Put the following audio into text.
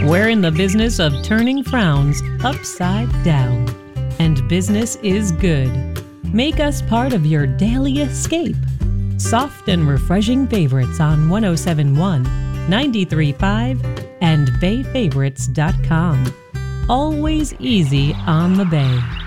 We're in the business of turning frowns upside down. And business is good. Make us part of your daily escape. Soft and refreshing favorites on 1071, 93.5, and BayFavorites.com. Always easy on the Bay.